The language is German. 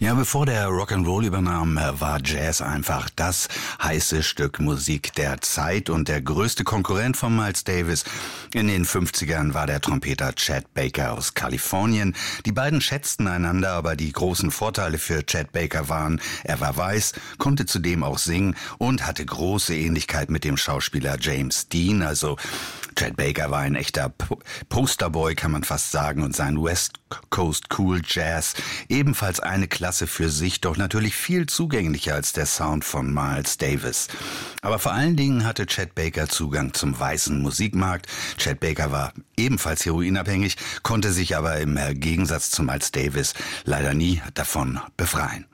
Ja, bevor der Rock'n'Roll übernahm, war Jazz einfach das heiße Stück Musik der Zeit und der größte Konkurrent von Miles Davis. In den 50ern war der Trompeter Chet Baker aus Kalifornien. Die beiden schätzten einander, aber die großen Vorteile für Chet Baker waren, er war weiß, konnte zudem auch singen und hatte große Ähnlichkeit mit dem Schauspieler James Dean. Also Chet Baker war ein echter Posterboy, kann man fast sagen, und sein West Coast Cool Jazz ebenfalls eine Klasse für sich, doch natürlich viel zugänglicher als der Sound von Miles Davis. Aber vor allen Dingen hatte Chet Baker Zugang zum weißen Musikmarkt. Chet Baker war ebenfalls heroinabhängig, konnte sich aber im Gegensatz zu Miles Davis leider nie davon befreien.